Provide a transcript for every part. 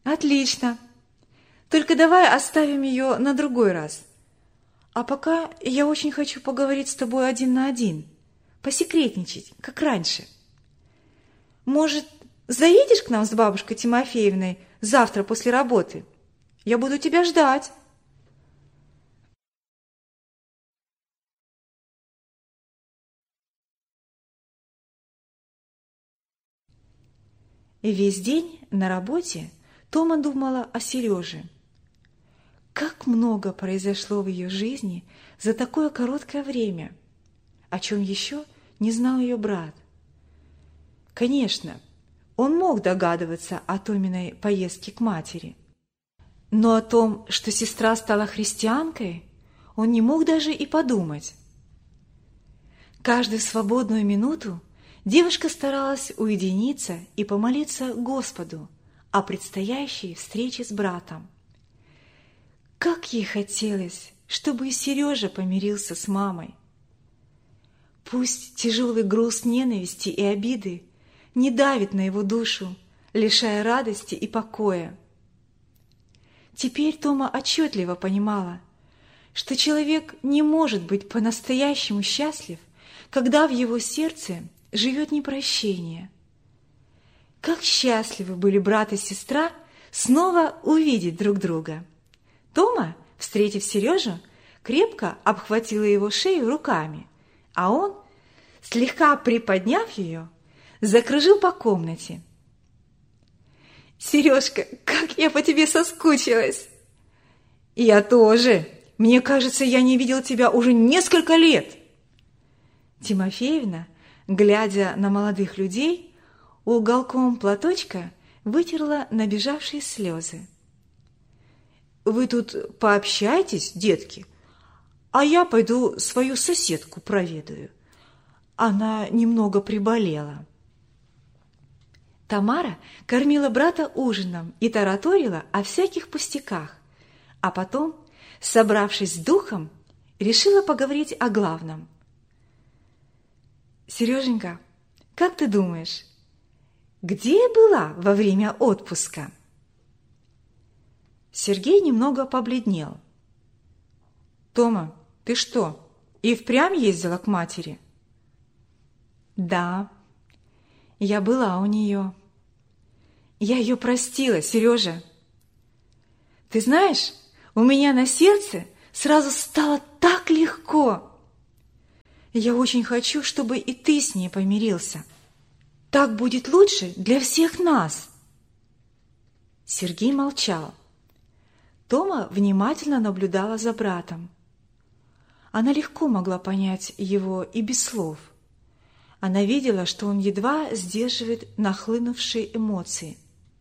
Отлично. Только давай оставим ее на другой раз. А пока я очень хочу поговорить с тобой один на один, посекретничать, как раньше. Может, заедешь к нам с бабушкой Тимофеевной завтра после работы? Я буду тебя ждать. Весь день на работе Тома думала о Сереже. Как много произошло в ее жизни за такое короткое время, о чем еще не знал ее брат. Конечно, он мог догадываться о Томиной поездке к матери, но о том, что сестра стала христианкой, он не мог даже и подумать. Каждую свободную минуту девушка старалась уединиться и помолиться Господу о предстоящей встрече с братом. Как ей хотелось, чтобы и Сережа помирился с мамой. Пусть тяжелый груз ненависти и обиды не давит на его душу, лишая радости и покоя. Теперь Тома отчетливо понимала, что человек не может быть по-настоящему счастлив, когда в его сердце живет непрощение. Как счастливы были брат и сестра снова увидеть друг друга. Тома, встретив Сережу, крепко обхватила его шею руками, а он, слегка приподняв ее, закружил по комнате. «Сережка, как я по тебе соскучилась!» «Я тоже! Мне кажется, я не видел тебя уже несколько лет!» Тимофеевна, глядя на молодых людей, уголком платочка вытерла набежавшие слезы. «Вы тут пообщайтесь, детки, а я пойду свою соседку проведаю. Она немного приболела». Тамара кормила брата ужином и тараторила о всяких пустяках, а потом, собравшись с духом, решила поговорить о главном. «Сереженька, как ты думаешь, где я была во время отпуска?» Сергей немного побледнел. «Тома, ты что, и впрямь ездила к матери?» «Да, я была у нее. Я ее простила, Сережа. Ты знаешь, у меня на сердце сразу стало так легко. Я очень хочу, чтобы и ты с ней помирился. Так будет лучше для всех нас». Сергей молчал. Тома внимательно наблюдала за братом. Она легко могла понять его и без слов. Она видела, что он едва сдерживает нахлынувшие эмоции.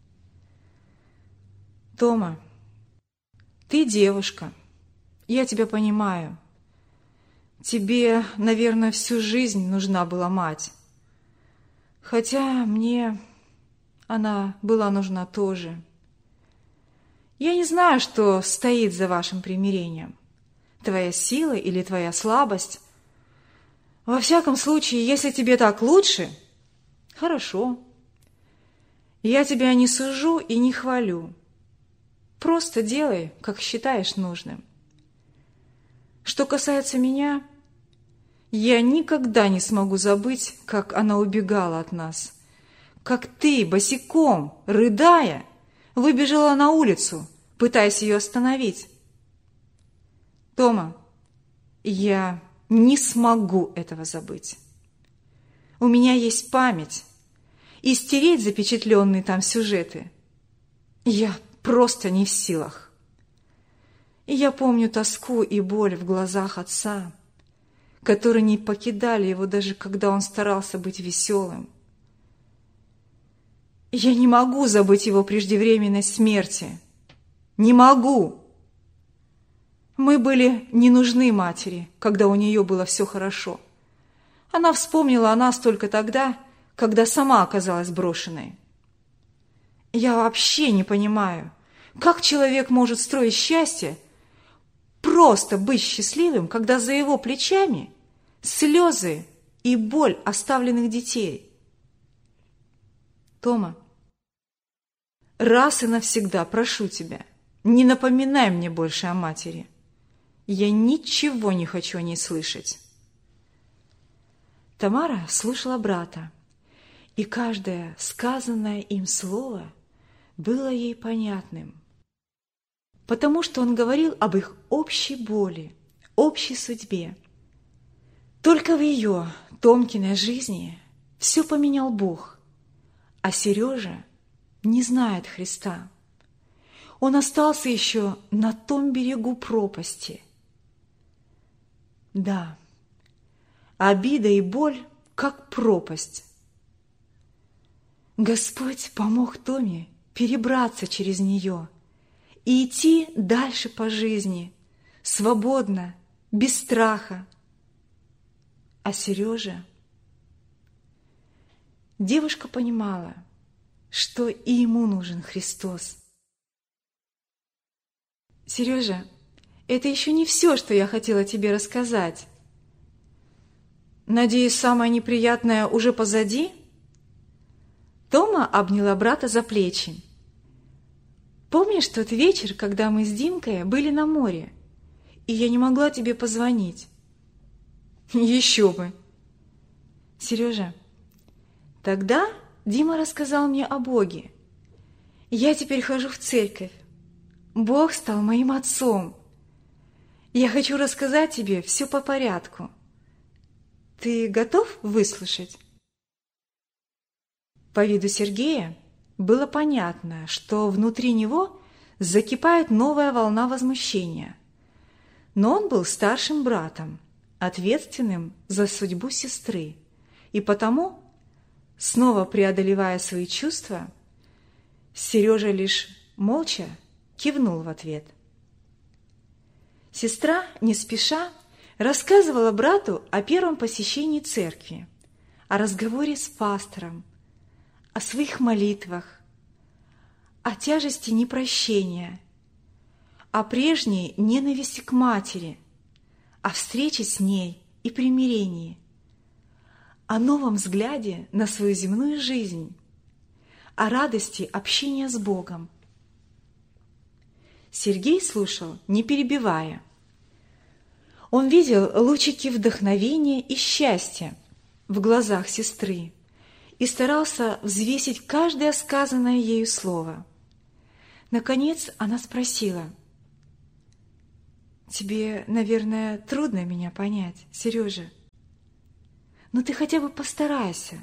«Тома, ты девушка, я тебя понимаю. Тебе, наверное, всю жизнь нужна была мать. Хотя мне она была нужна тоже. Я не знаю, что стоит за вашим примирением. Твоя сила или твоя слабость. Во всяком случае, если тебе так лучше, хорошо. Я тебя не сужу и не хвалю. Просто делай, как считаешь нужным. Что касается меня, я никогда не смогу забыть, как она убегала от нас. Как ты, босиком, рыдая, выбежала на улицу, пытаясь ее остановить. Тома, я не смогу этого забыть. У меня есть память, и стереть запечатленные там сюжеты я просто не в силах. И я помню тоску и боль в глазах отца, которые не покидали его даже когда он старался быть веселым. Я не могу забыть его преждевременной смерти. Не могу. Мы были не нужны матери, когда у нее было все хорошо. Она вспомнила о нас только тогда, когда сама оказалась брошенной. Я вообще не понимаю, как человек может строить счастье, просто быть счастливым, когда за его плечами слезы и боль оставленных детей. Тома, раз и навсегда прошу тебя, не напоминай мне больше о матери. Я ничего не хочу о ней слышать». Тамара слушала брата, и каждое сказанное им слово было ей понятным, потому что он говорил об их общей боли, общей судьбе. Только в ее, Томкиной жизни, все поменял Бог, а Сережа не знает Христа. Он остался еще на том берегу пропасти. Да, обида и боль, как пропасть. Господь помог Томе перебраться через нее и идти дальше по жизни, свободно, без страха. А Сережа? Девушка понимала, что и ему нужен Христос. «Сережа, это еще не все, что я хотела тебе рассказать. Надеюсь, самое неприятное уже позади?» Тома обняла брата за плечи. «Помнишь тот вечер, когда мы с Димкой были на море, и я не могла тебе позвонить?» «Еще бы!» «Сережа, тогда Дима рассказал мне о Боге. Я теперь хожу в церковь. Бог стал моим отцом. Я хочу рассказать тебе все по порядку. Ты готов выслушать?» По виду Сергея было понятно, что внутри него закипает новая волна возмущения. Но он был старшим братом, ответственным за судьбу сестры, и потому, снова преодолевая свои чувства, Сережа лишь молча кивнул в ответ. Сестра, не спеша, рассказывала брату о первом посещении церкви, о разговоре с пастором, о своих молитвах, о тяжести непрощения, о прежней ненависти к матери, о встрече с ней и примирении, о новом взгляде на свою земную жизнь, о радости общения с Богом. Сергей слушал, не перебивая. Он видел лучики вдохновения и счастья в глазах сестры и старался взвесить каждое сказанное ею слово. Наконец она спросила: «Тебе, наверное, трудно меня понять, Сережа. Но ты хотя бы постарайся».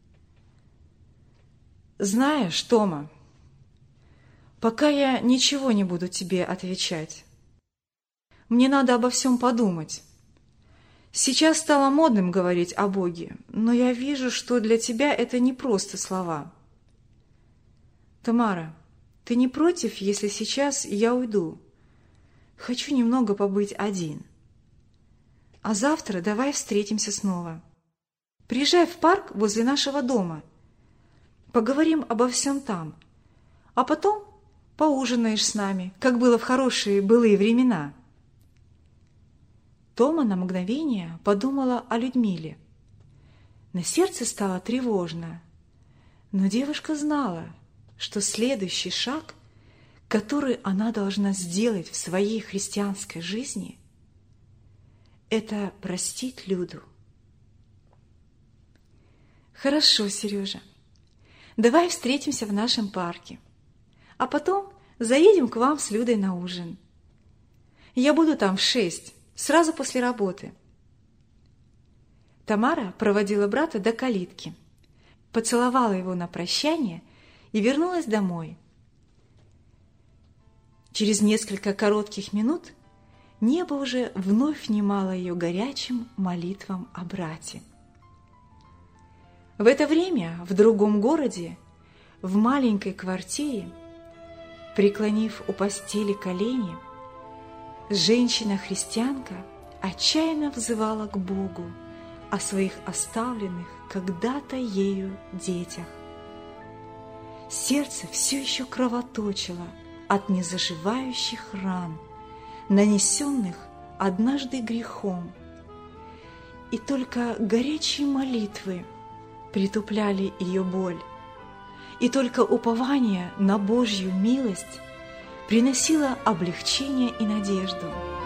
«Знаешь, Тома, пока я ничего не буду тебе отвечать. Мне надо обо всем подумать. Сейчас стало модным говорить о Боге, но я вижу, что для тебя это не просто слова. Тамара, ты не против, если сейчас я уйду? Хочу немного побыть один. А завтра давай встретимся снова. Приезжай в парк возле нашего дома. Поговорим обо всем там. А потом поужинаешь с нами, как было в хорошие былые времена». Тома на мгновение подумала о Людмиле. На сердце стало тревожно, но девушка знала, что следующий шаг, который она должна сделать в своей христианской жизни, это простить Люду. «Хорошо, Сережа, давай встретимся в нашем парке, а потом заедем к вам с Людой на ужин. Я буду там в 6, сразу после работы». Тамара проводила брата до калитки, поцеловала его на прощание и вернулась домой. Через несколько коротких минут небо уже вновь внимало ее горячим молитвам о брате. В это время в другом городе, в маленькой квартире, преклонив у постели колени, женщина-христианка отчаянно взывала к Богу о своих оставленных когда-то ею детях. Сердце все еще кровоточило от незаживающих ран, нанесенных однажды грехом, и только горячие молитвы притупляли ее боль и только упование на Божью милость приносило облегчение и надежду.